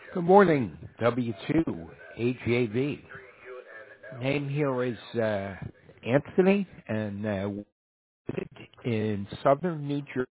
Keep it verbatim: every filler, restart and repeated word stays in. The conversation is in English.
Good morning, W two A J V. Name here is uh, Anthony, and uh, in southern New Jersey.